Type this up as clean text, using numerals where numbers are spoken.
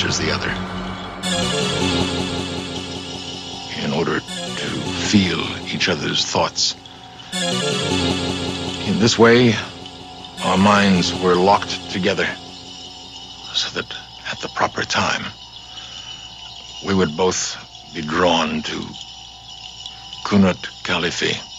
much as the other. In order to feel each other's thoughts. In this way, our minds were locked together so that at the proper time, we would both be drawn to Kunut Khalifi.